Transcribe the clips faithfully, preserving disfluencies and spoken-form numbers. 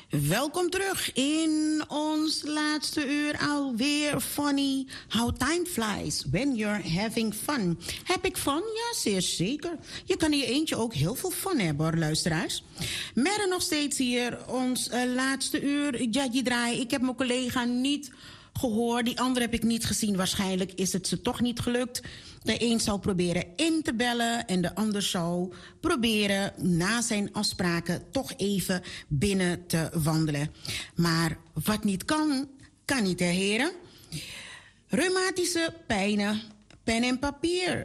Welkom terug in ons laatste uur alweer. Funny how time flies when you're having fun. Heb ik fun? Ja, zeer zeker. Je kan in je eentje ook heel veel fun hebben, hoor, luisteraars. Merre nog steeds hier, ons uh, laatste uur. Jadji Draai, ik heb mijn collega niet gehoord. Die andere heb ik niet gezien. Waarschijnlijk is het ze toch niet gelukt. De een zou proberen in te bellen en de ander zou proberen na zijn afspraken toch even binnen te wandelen. Maar wat niet kan, kan niet, hè heren. Reumatische pijnen, pen en papier.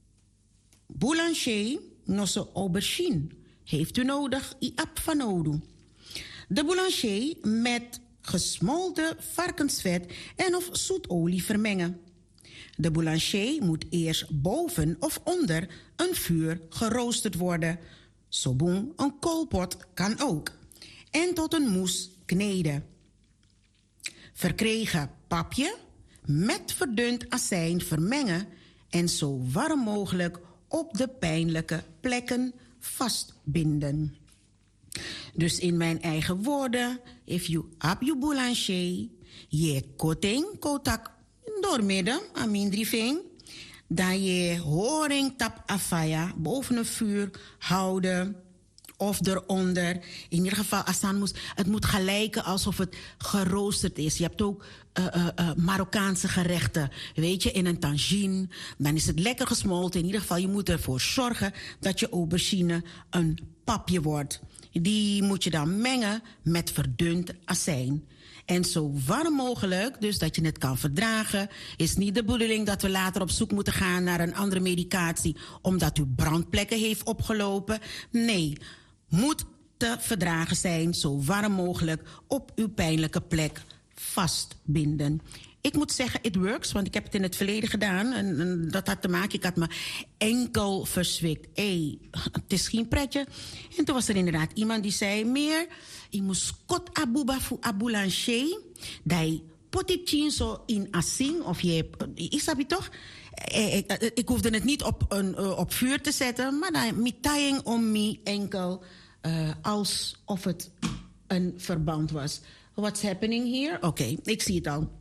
Boulanger, nosse aubergine. Heeft u nodig, i ap van nodu. De boulanger met gesmolten varkensvet en of zoetolie vermengen. De boulanger moet eerst boven of onder een vuur geroosterd worden. Soboen, een koolpot, kan ook. En tot een moes kneden. Verkregen papje met verdund azijn vermengen en zo warm mogelijk op de pijnlijke plekken vastbinden. Dus in mijn eigen woorden, if you up you boulanger, je koting kotak doormidden, amindriving, dan je horing tap afaya boven een vuur houden of eronder. In ieder geval, Assan moest, het moet gelijken alsof het geroosterd is. Je hebt ook uh, uh, uh, Marokkaanse gerechten, weet je, in een tangine. Dan is het lekker gesmolten. In ieder geval, je moet ervoor zorgen dat je aubergine een papje wordt. Die moet je dan mengen met verdund azijn. En zo warm mogelijk, dus dat je het kan verdragen. Is niet de bedoeling dat we later op zoek moeten gaan naar een andere medicatie omdat u brandplekken heeft opgelopen. Nee, moet te verdragen zijn, zo warm mogelijk op uw pijnlijke plek vastbinden. Ik moet zeggen, it works, want ik heb het in het verleden gedaan. En, en dat had te maken, ik had me enkel verzwikt. Hé, het is geen pretje. En toen was er inderdaad iemand die zei, meer, je moet skot abuba fu aboulanché, dat potitchin zo in asing, of je, is dat toch? Ik, ik hoefde het niet op, een, op vuur te zetten, maar dan mitaying om me enkel, uh, alsof het een verband was. What's happening here? Oké, okay, ik zie het al.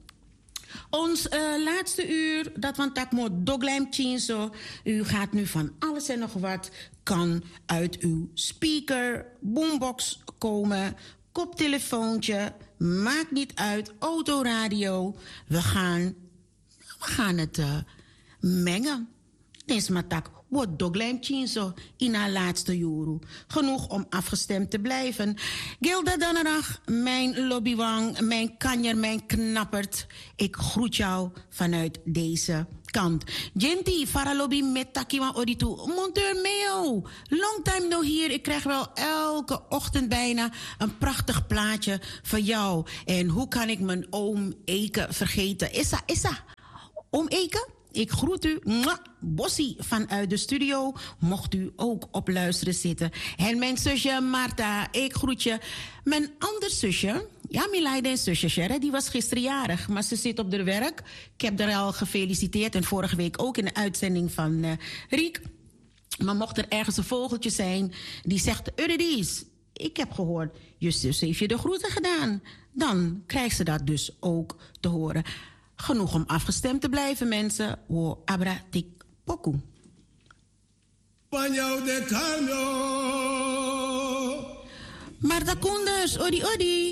Ons uh, laatste uur, dat van takmo doglijm chinso. U gaat nu van alles en nog wat kan uit uw speaker, boombox komen, koptelefoontje, maakt niet uit, autoradio. We gaan, we gaan het uh, mengen. Deze matak wordt doglijm chinso in haar laatste juru. Genoeg om afgestemd te blijven. Gilda Dannerach, mijn lobbywang, mijn kanjer, mijn knappert. Ik groet jou vanuit deze kant. Genti, faralobi met takiwa oditu. Monteur Meo, long time no here. Ik krijg wel elke ochtend bijna een prachtig plaatje van jou. En hoe kan ik mijn oom Eke vergeten? Issa, Issa, oom Eke? Ik groet u, mwah, Bossie, vanuit de studio. Mocht u ook op luisteren zitten. En mijn zusje Marta, ik groet je. Mijn ander zusje, ja, Milaide en zusje Sherry, die was gisteren jarig. Maar ze zit op haar werk. Ik heb haar al gefeliciteerd. En vorige week ook in de uitzending van uh, Riek. Maar mocht er ergens een vogeltje zijn die zegt, Eurydice, ik heb gehoord, je zus heeft je de groeten gedaan. Dan krijgt ze dat dus ook te horen. Genoeg om afgestemd te blijven, mensen. Wo abra tik poku. Maar dat Koenders, odi odi.